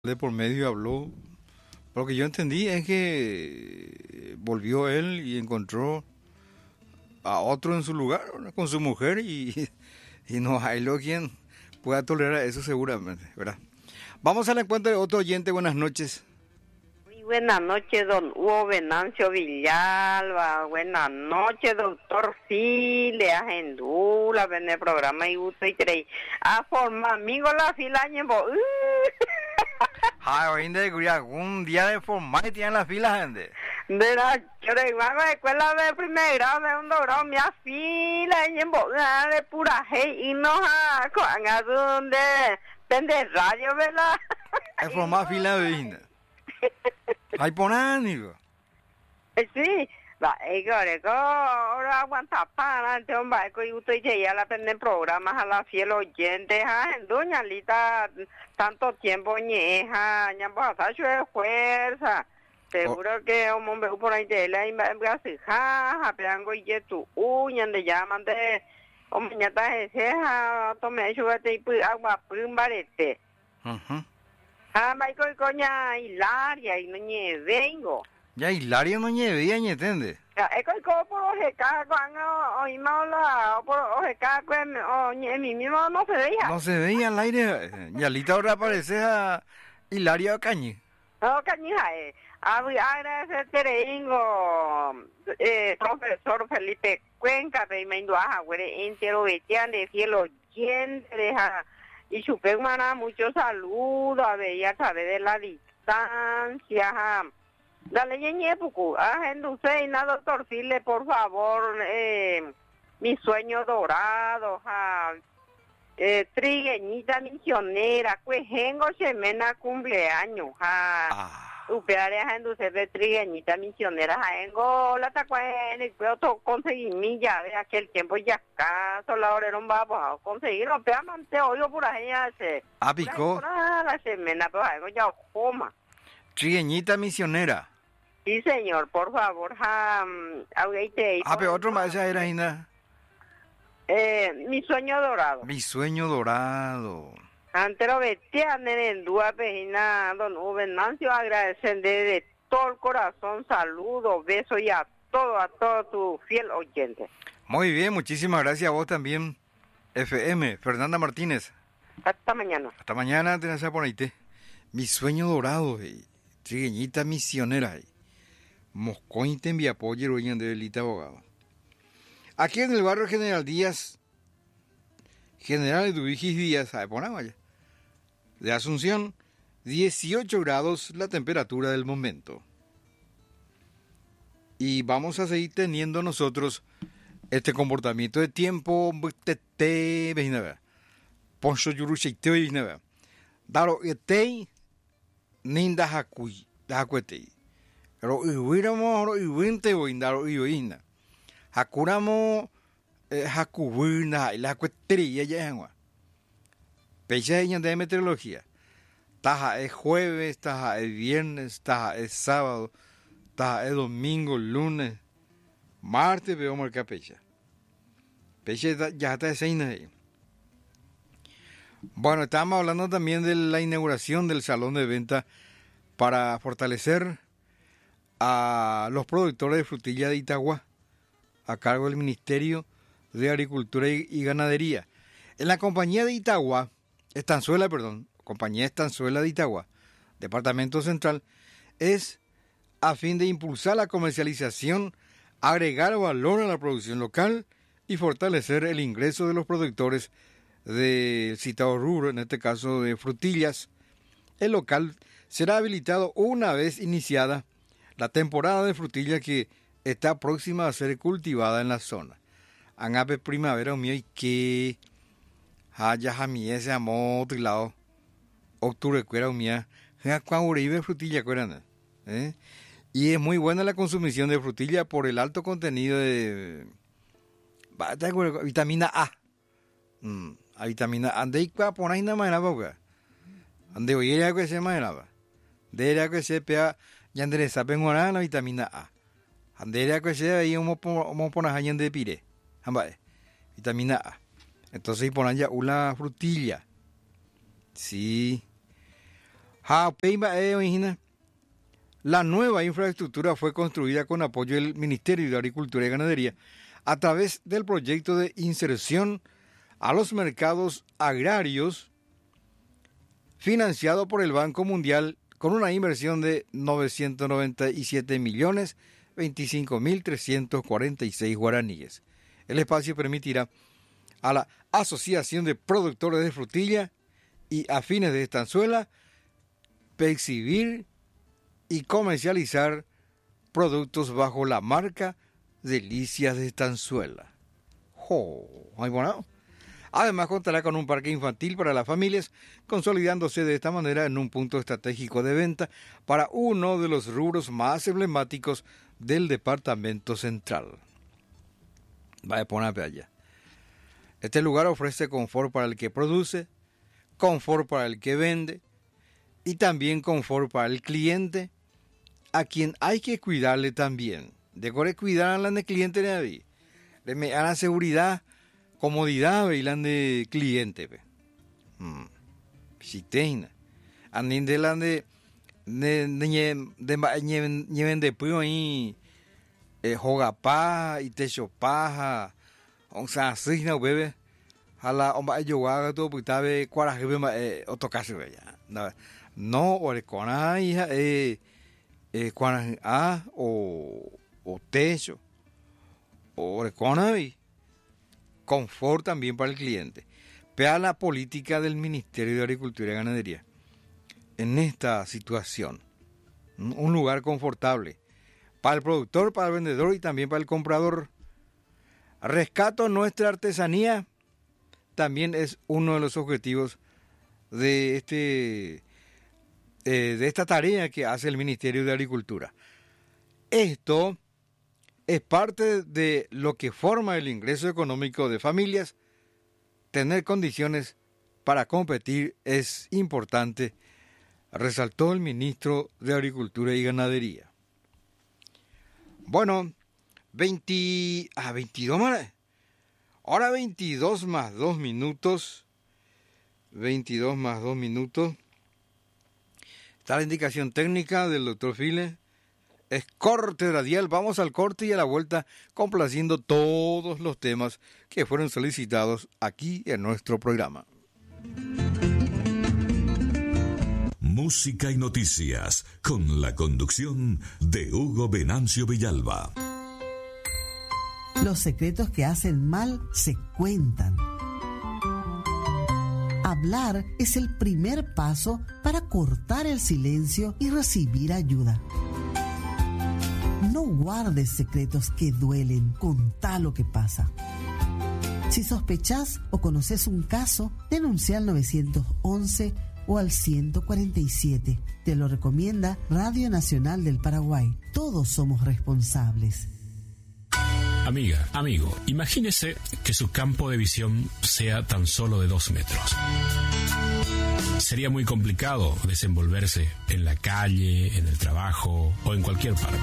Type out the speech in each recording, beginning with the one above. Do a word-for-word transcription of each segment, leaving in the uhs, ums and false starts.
de por medio habló. Lo que yo entendí es que volvió él y encontró a otro en su lugar, ¿verdad? Con su mujer y, y no hay lo quien pueda tolerar eso seguramente, ¿verdad? Vamos al encuentro de otro oyente. Buenas noches. Muy buenas noches, don Hugo Venancio Villalba. Buenas noches, doctor File, Agendula, en el programa y gusto y creí. A forma amigo la fila ñembo. Ay, hoy algún día de formar y tienen la fila, gente. De la yo de la escuela de primer grado de un grado mi fila ñembo de pura hey y no ha con a donde pende radio, ¿verdad? Es formar fila de vina. Hay ponánico. Sí, va, ego, ego, ahora aguanta para, entonces, hombre, que usted ya la prenden programas a la fiel oyente, ja, en doña Lita, tanto tiempo ñeja, ña pasa su fuerza, seguro oh. Que un hombre por ahí de la invasia, ja, ja, peango y tu uña, de llaman de, hombre, ya está ese, ja, tome su y pues agua, primbarete. Ajá. Ah, Michael, coña, Hilaria, y no ñe vengo. Ya, Hilaria no ñe ya ñe tende. Ya, es que por ojeca, cuando oímos la, por ojeca, o ñe, mi mismo no se veía. No se veía al aire. Y ahorita ahora aparece a Hilaria Cañi. No, Cañija, eh. Agradecer Tereingo, eh, profesor Felipe Cuenca, de Mendoaja, güey, entero, vetian de cielo, oyente, deja. Y su hermana, muchos saludos, a ver, a través de la distancia, ja. Dale, ñeñe, pucu, ah, entonces, nada, doctor File, por favor, eh, mi sueño dorado, ja, eh, trigueñita misionera, cuejengo, semana cumpleaños, ja, Ah. upeare, ja, entonces, de trigueñita misionera, ja, engo, la tacuene, puedo conseguir mi llave, aquel tiempo ya acaso, la hora no va a conseguir, lo peamante, oigo por ahí, hace. Ah, picó. Por ahí, la semana, pues, algo ya, coma. Trigueñita misionera. Sí, señor, por favor, ja, augueite. Ah, pero otro más era Ina. Eh, mi sueño dorado. Mi sueño dorado. Antero Betian en Dúa Pejina, don Hugo Venancio, agradecer de todo el corazón, saludos, besos y a todo, a todo tu fiel oyente. Muy bien, muchísimas gracias a vos también, F M, Fernanda Martínez. Hasta mañana. Hasta mañana, tenés que ponerte. Mi sueño dorado, eh. Trigueñita misionera, eh. Moscointe en Viapoller, oyen de Delita Abogado. Aquí en el barrio General Díaz, General Dubigis Díaz, ¿sabe por allá? De Asunción, dieciocho grados la temperatura del momento. Y vamos a seguir teniendo nosotros este comportamiento de tiempo, tete, vejina, poncho yurucheite, vejina, daro etei, ninda hakui, da hakuetei. Ro iwiramo, ro iwinte, o indaro iwina. Hakuramo, hakubina, y la hakueteri, ya es Pecha de meteorología. Taja es jueves, taja es viernes, taja es sábado, taja es domingo, lunes, martes, veo marcar pecha. Pecha ya está de seis ahí. Bueno, estamos hablando también de la inauguración del salón de venta para fortalecer a los productores de frutilla de Itagua a cargo del Ministerio de Agricultura y Ganadería. En la compañía de Itagua, Estanzuela, perdón, compañía Estanzuela de Itagua, Departamento Central, es a fin de impulsar la comercialización, agregar valor a la producción local y fortalecer el ingreso de los productores del citado rubro, en este caso de frutillas. El local será habilitado una vez iniciada la temporada de frutilla que está próxima a ser cultivada en la zona. Angape primavera mío y que haya jamie ese amor lado octubre cuera mía cuando vive frutilla cuera, ¿eh? Y es muy buena la consumición de frutilla por el alto contenido de vitamina A. Mm, a vitamina A de igual por ahí nada más la boca. Ande oye ya que se manaba. De ya que se pea ya endereza pengora la vitamina A. Ande ya que se ahí un mo pona hayan de pire. Amba vitamina A. Entonces ponen ya una frutilla. Sí. La nueva infraestructura fue construida con apoyo del Ministerio de Agricultura y Ganadería a través del proyecto de inserción a los mercados agrarios financiado por el Banco Mundial con una inversión de novecientos noventa y siete millones veinticinco mil trescientos cuarenta y seis guaraníes. El espacio permitirá a la Asociación de Productores de Frutilla y Afines de Estanzuela exhibir y comercializar productos bajo la marca Delicias de Estanzuela. Oh, muy bueno. Además contará con un parque infantil para las familias, consolidándose de esta manera en un punto estratégico de venta para uno de los rubros más emblemáticos del departamento central. Vaya a ponerme allá. Este lugar ofrece confort para el que produce, confort para el que vende y también confort para el cliente, a quien hay que cuidarle también. De corre cuidar a la de cliente de ahí. Le me dan seguridad, comodidad y la de cliente. Hmm. Si tiene. Andín de la de de de de lleven de puyo ahí joga paja y techo paja. O sea, así no bebe. A la homba yo haga todo porque tabe cuara que ve otro caso ya. No, o le con hija eh eh cuara a o o techo o le con ahí confort también para el cliente. Vea la política del Ministerio de Agricultura y Ganadería en esta situación. Un lugar confortable para el productor, para el vendedor y también para el comprador. Rescato nuestra artesanía también es uno de los objetivos de este eh, de esta tarea que hace el Ministerio de Agricultura. Esto es parte de lo que forma el ingreso económico de familias. Tener condiciones para competir es importante, resaltó el ministro de Agricultura y Ganadería. Bueno, veinte, ah, veintidós más, ahora veintidós más dos minutos, veintidós más dos minutos. Está la indicación técnica del doctor File. Es corte radial, vamos al corte y a la vuelta complaciendo todos los temas que fueron solicitados aquí en nuestro programa. Música y noticias con la conducción de Hugo Venancio Villalba. Los secretos que hacen mal se cuentan. Hablar es el primer paso para cortar el silencio y recibir ayuda. No guardes secretos que duelen, contá lo que pasa. Si sospechás o conoces un caso, denuncia al nueve once o al ciento cuarenta y siete. Te lo recomienda Radio Nacional del Paraguay. Todos somos responsables. Amiga, amigo, imagínese que su campo de visión sea tan solo de dos metros. Sería muy complicado desenvolverse en la calle, en el trabajo o en cualquier parte.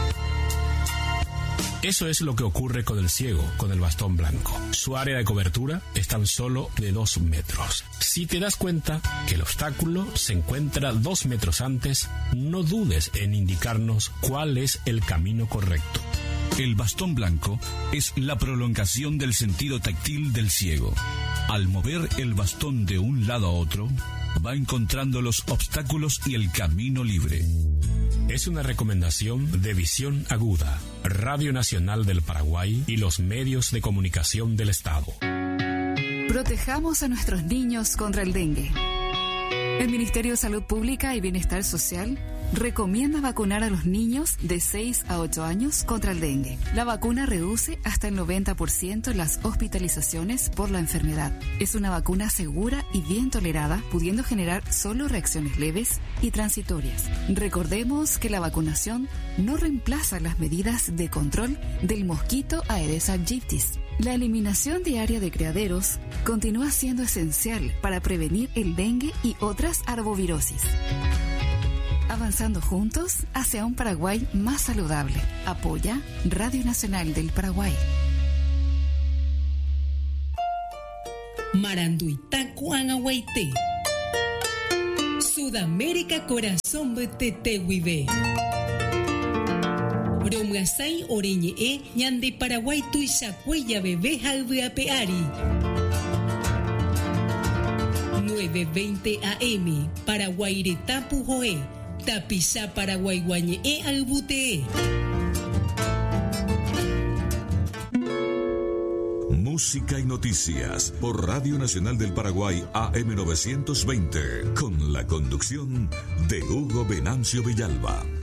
Eso es lo que ocurre con el ciego, con el bastón blanco. Su área de cobertura es tan solo de dos metros. Si te das cuenta que el obstáculo se encuentra dos metros antes, no dudes en indicarnos cuál es el camino correcto. El bastón blanco es la prolongación del sentido táctil del ciego. Al mover el bastón de un lado a otro, va encontrando los obstáculos y el camino libre. Es una recomendación de Visión Aguda, Radio Nacional del Paraguay y los medios de comunicación del Estado. Protejamos a nuestros niños contra el dengue. El Ministerio de Salud Pública y Bienestar Social recomienda vacunar a los niños de seis a ocho años contra el dengue. La vacuna reduce hasta el noventa por ciento las hospitalizaciones por la enfermedad. Es una vacuna segura y bien tolerada, pudiendo generar solo reacciones leves y transitorias. Recordemos que la vacunación no reemplaza las medidas de control del mosquito Aedes aegypti. La eliminación diaria de criaderos continúa siendo esencial para prevenir el dengue y otras arbovirosis. Avanzando juntos hacia un Paraguay más saludable. Apoya Radio Nacional del Paraguay. Maranduita Cuangahuayte. Su Sudamérica Corazón Tetehuive. Romuasai Oreñe Ñande Paraguay Tuisacuella Bebé Jalveapeari. nueve veinte A M Paraguairetapu Joe Tapisa Paraguay Guañe Albute. Música y noticias por Radio Nacional del Paraguay A M novecientos veinte con la conducción de Hugo Venancio Villalba.